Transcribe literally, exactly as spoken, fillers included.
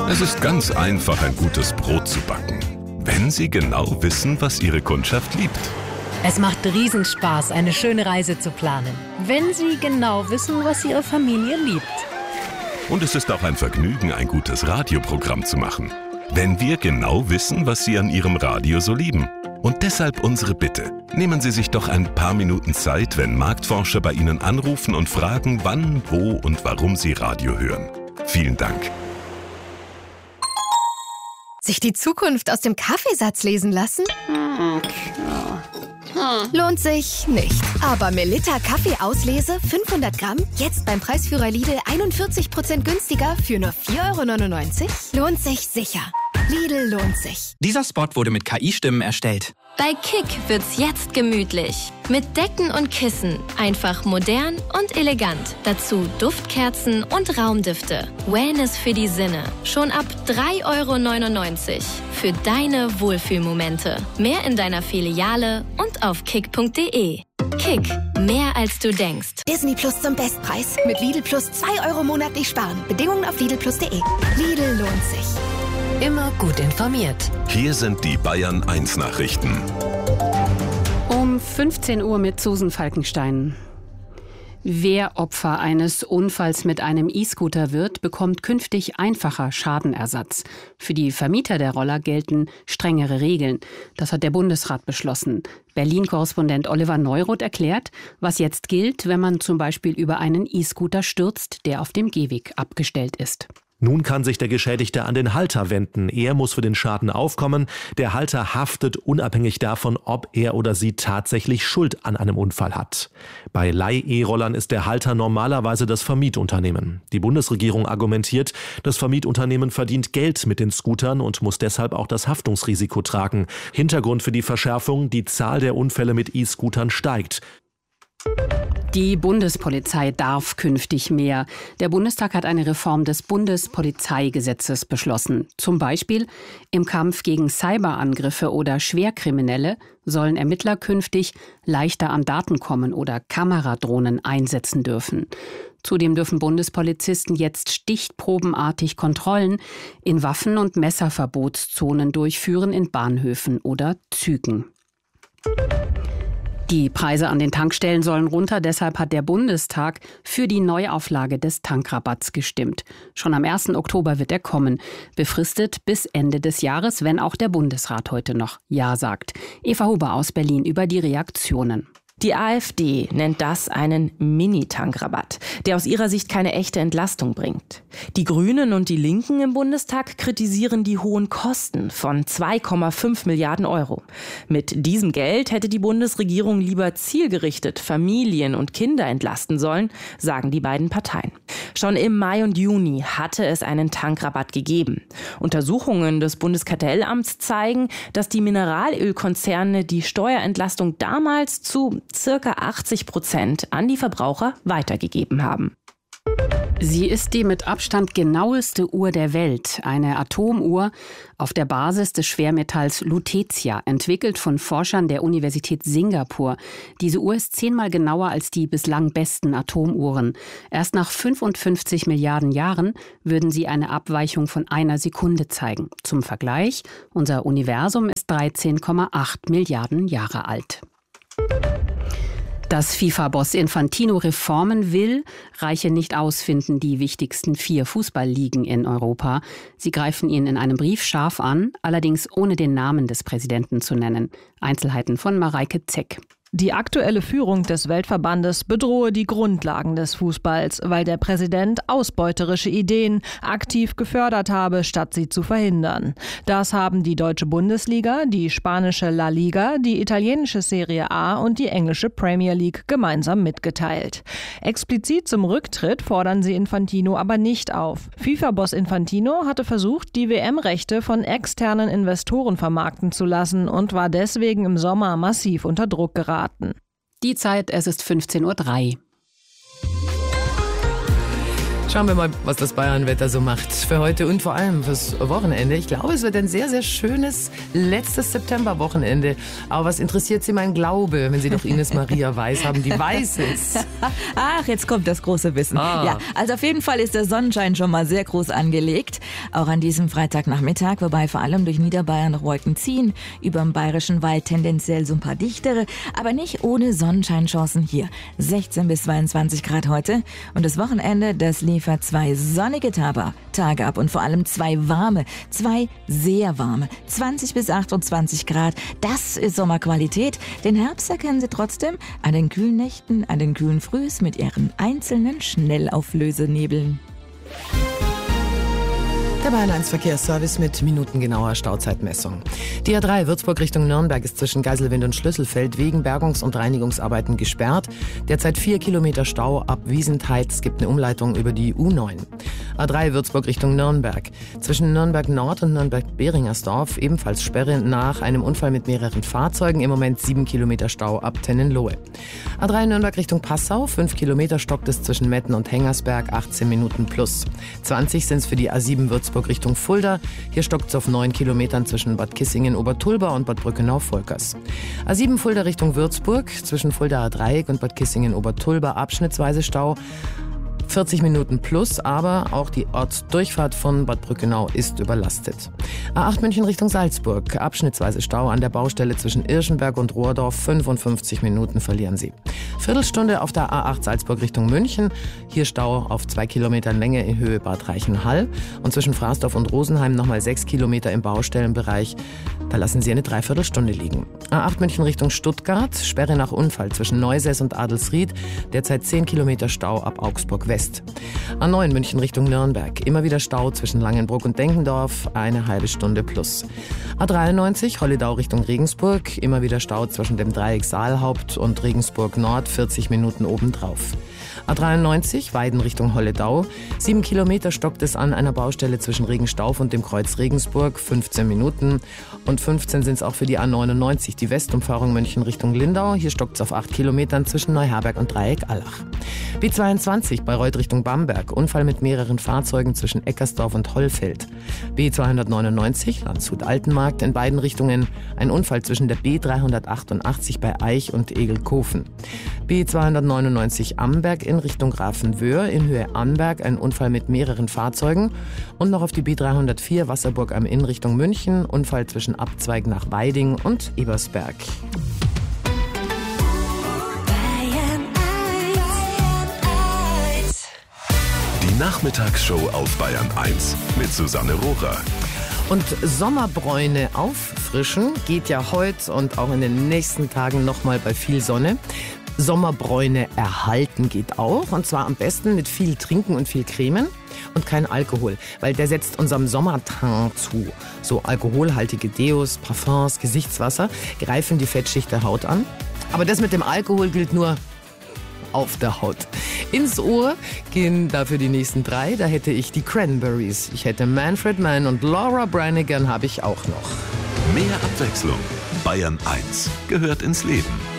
Es ist ganz einfach, ein gutes Brot zu backen, wenn Sie genau wissen, was Ihre Kundschaft liebt. Es macht Riesenspaß, eine schöne Reise zu planen, wenn Sie genau wissen, was Ihre Familie liebt. Und es ist auch ein Vergnügen, ein gutes Radioprogramm zu machen, wenn wir genau wissen, was Sie an Ihrem Radio so lieben. Und deshalb unsere Bitte. Nehmen Sie sich doch ein paar Minuten Zeit, wenn Marktforscher bei Ihnen anrufen und fragen, wann, wo und warum Sie Radio hören. Vielen Dank. Sich die Zukunft aus dem Kaffeesatz lesen lassen? Lohnt sich nicht. Aber Melitta Kaffeeauslese fünfhundert Gramm, jetzt beim Preisführer Lidl einundvierzig Prozent günstiger für nur vier Euro neunundneunzig? Lohnt sich sicher. Lidl lohnt sich. Dieser Spot wurde mit K I-Stimmen erstellt. Bei Kick wird's jetzt gemütlich. Mit Decken und Kissen. Einfach modern und elegant. Dazu Duftkerzen und Raumdüfte. Wellness für die Sinne. Schon ab drei Euro neunundneunzig. Für deine Wohlfühlmomente. Mehr in deiner Filiale und auf kick punkt de. Kick. Mehr als du denkst. Disney Plus zum Bestpreis. Mit Lidl Plus zwei Euro monatlich sparen. Bedingungen auf lidl plus punkt de. Lidl lohnt sich. Immer gut informiert. Hier sind die Bayern eins Nachrichten. Um fünfzehn Uhr mit Susan Falkenstein. Wer Opfer eines Unfalls mit einem E-Scooter wird, bekommt künftig einfacher Schadenersatz. Für die Vermieter der Roller gelten strengere Regeln. Das hat der Bundesrat beschlossen. Berlin-Korrespondent Oliver Neuroth erklärt, was jetzt gilt, wenn man zum Beispiel über einen E-Scooter stürzt, der auf dem Gehweg abgestellt ist. Nun kann sich der Geschädigte an den Halter wenden. Er muss für den Schaden aufkommen. Der Halter haftet unabhängig davon, ob er oder sie tatsächlich Schuld an einem Unfall hat. Bei Leih-E-Rollern ist der Halter normalerweise das Vermietunternehmen. Die Bundesregierung argumentiert, das Vermietunternehmen verdient Geld mit den Scootern und muss deshalb auch das Haftungsrisiko tragen. Hintergrund für die Verschärfung: die Zahl der Unfälle mit E-Scootern steigt. Die Bundespolizei darf künftig mehr. Der Bundestag hat eine Reform des Bundespolizeigesetzes beschlossen. Zum Beispiel im Kampf gegen Cyberangriffe oder Schwerkriminelle sollen Ermittler künftig leichter an Daten kommen oder Kameradrohnen einsetzen dürfen. Zudem dürfen Bundespolizisten jetzt stichprobenartig Kontrollen in Waffen- und Messerverbotszonen durchführen in Bahnhöfen oder Zügen. Die Preise an den Tankstellen sollen runter, deshalb hat der Bundestag für die Neuauflage des Tankrabatts gestimmt. Schon am ersten Oktober wird er kommen, befristet bis Ende des Jahres, wenn auch der Bundesrat heute noch Ja sagt. Eva Huber aus Berlin über die Reaktionen. Die AfD nennt das einen Mini-Tankrabatt, der aus ihrer Sicht keine echte Entlastung bringt. Die Grünen und die Linken im Bundestag kritisieren die hohen Kosten von zwei Komma fünf Milliarden Euro. Mit diesem Geld hätte die Bundesregierung lieber zielgerichtet Familien und Kinder entlasten sollen, sagen die beiden Parteien. Schon im Mai und Juni hatte es einen Tankrabatt gegeben. Untersuchungen des Bundeskartellamts zeigen, dass die Mineralölkonzerne die Steuerentlastung damals zu circa achtzig Prozent an die Verbraucher weitergegeben haben. Sie ist die mit Abstand genaueste Uhr der Welt, eine Atomuhr auf der Basis des Schwermetalls Lutetia, entwickelt von Forschern der Universität Singapur. Diese Uhr ist zehnmal genauer als die bislang besten Atomuhren. Erst nach fünfundfünfzig Milliarden Jahren würden sie eine Abweichung von einer Sekunde zeigen. Zum Vergleich, unser Universum ist dreizehn Komma acht Milliarden Jahre alt. Dass FIFA-Boss Infantino Reformen will, reiche nicht aus, finden die wichtigsten vier Fußballligen in Europa. Sie greifen ihn in einem Brief scharf an, allerdings ohne den Namen des Präsidenten zu nennen. Einzelheiten von Mareike Zeck. Die aktuelle Führung des Weltverbandes bedrohe die Grundlagen des Fußballs, weil der Präsident ausbeuterische Ideen aktiv gefördert habe, statt sie zu verhindern. Das haben die deutsche Bundesliga, die spanische La Liga, die italienische Serie A und die englische Premier League gemeinsam mitgeteilt. Explizit zum Rücktritt fordern sie Infantino aber nicht auf. FIFA-Boss Infantino hatte versucht, die W M-Rechte von externen Investoren vermarkten zu lassen und war deswegen im Sommer massiv unter Druck geraten. Die Zeit, es ist fünfzehn Uhr drei. Schauen wir mal, was das Bayern-Wetter so macht für heute und vor allem fürs Wochenende. Ich glaube, es wird ein sehr, sehr schönes letztes September-Wochenende. Aber was interessiert Sie mein Glaube, wenn Sie doch Ines Maria Weiß haben, die weiß es? Ach, jetzt kommt das große Wissen. Ah. Ja, also auf jeden Fall ist der Sonnenschein schon mal sehr groß angelegt. Auch an diesem Freitagnachmittag, wobei vor allem durch Niederbayern noch Wolken ziehen. Über dem Bayerischen Wald tendenziell so ein paar dichtere, aber nicht ohne Sonnenscheinchancen hier. sechzehn bis zweiundzwanzig Grad heute. Und das Wochenende, das liefert zwei sonnige Tage ab und vor allem zwei warme, zwei sehr warme, zwanzig bis achtundzwanzig Grad. Das ist Sommerqualität. Den Herbst erkennen Sie trotzdem an den kühlen Nächten, an den kühlen Frühs mit ihren einzelnen Schnellauflösenebeln. Der Bayern eins Verkehrsservice mit minutengenauer Stauzeitmessung. Die A drei Würzburg Richtung Nürnberg ist zwischen Geiselwind und Schlüsselfeld wegen Bergungs- und Reinigungsarbeiten gesperrt. Derzeit vier Kilometer Stau ab Wiesentheit. Es gibt eine Umleitung über die U neun. A drei Würzburg Richtung Nürnberg. Zwischen Nürnberg Nord und Nürnberg-Beringersdorf ebenfalls Sperre nach einem Unfall mit mehreren Fahrzeugen. Im Moment sieben Kilometer Stau ab Tennenlohe. A drei Nürnberg Richtung Passau. fünf Kilometer stockt es zwischen Metten und Hengersberg. achtzehn Minuten plus. zwanzig sind es für die A sieben Würzburg Richtung Fulda. Hier stockt es auf neun Kilometern zwischen Bad Kissingen-Obertulba und Bad Brückenau-Volkers. A sieben Fulda Richtung Würzburg. Zwischen Fuldaer Dreieck und Bad Kissingen-Obertulba abschnittsweise Stau. vierzig Minuten plus, aber auch die Ortsdurchfahrt von Bad Brückenau ist überlastet. A acht München Richtung Salzburg, abschnittsweise Stau an der Baustelle zwischen Irschenberg und Rohrdorf, fünfundfünfzig Minuten verlieren Sie. Viertelstunde auf der A acht Salzburg Richtung München, hier Stau auf zwei Kilometern Länge in Höhe Bad Reichenhall und zwischen Fraßdorf und Rosenheim nochmal sechs Kilometer im Baustellenbereich, da lassen Sie eine Dreiviertelstunde liegen. A acht München Richtung Stuttgart, Sperre nach Unfall zwischen Neusäß und Adelsried, derzeit zehn Kilometer Stau ab Augsburg West. A neun München Richtung Nürnberg. Immer wieder Stau zwischen Langenbruck und Denkendorf. Eine halbe Stunde plus. A dreiundneunzig Holledau Richtung Regensburg. Immer wieder Stau zwischen dem Dreieck Saalhaupt und Regensburg Nord. vierzig Minuten obendrauf. A dreiundneunzig Weiden Richtung Holledau. Sieben Kilometer stockt es an einer Baustelle zwischen Regenstauf und dem Kreuz Regensburg. fünfzehn Minuten. Und fünfzehn sind es auch für die A neunundneunzig. Die Westumfahrung München Richtung Lindau. Hier stockt es auf acht Kilometern zwischen Neuherberg und Dreieck Allach. B zweiundzwanzig Bayreuth Richtung Bamberg. Unfall mit mehreren Fahrzeugen zwischen Eckersdorf und Hollfeld. B zweihundertneunundneunzig Landshut-Altenmarkt. In beiden Richtungen ein Unfall zwischen der B dreihundertachtundachtzig bei Eich und Egelkofen. B zweihundertneunundneunzig Amberg in Richtung Grafenwöhr. In Höhe Amberg ein Unfall mit mehreren Fahrzeugen. Und noch auf die B dreihundertvier Wasserburg am Inn Richtung München. Unfall zwischen Abzweig nach Weiding und Ebersberg. Die Nachmittagsshow auf Bayern eins mit Susanne Rohrer. Und Sommerbräune auffrischen geht ja heute und auch in den nächsten Tagen nochmal bei viel Sonne. Sommerbräune erhalten geht auch, und zwar am besten mit viel Trinken und viel Cremen und kein Alkohol, weil der setzt unserem Sommerteint zu. So alkoholhaltige Deos, Parfums, Gesichtswasser greifen die Fettschicht der Haut an. Aber das mit dem Alkohol gilt nur auf der Haut. Ins Ohr gehen dafür die nächsten drei. Da hätte ich die Cranberries. Ich hätte Manfred Mann und Laura Branigan habe ich auch noch. Mehr Abwechslung. Bayern eins gehört ins Leben.